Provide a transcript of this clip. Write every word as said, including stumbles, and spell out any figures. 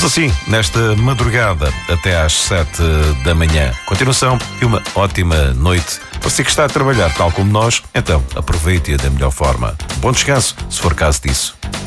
assim, nesta madrugada até às sete da manhã. Continuação e uma ótima noite. Você que está a trabalhar tal como nós, então aproveite-a da melhor forma. Bom descanso, se for caso disso.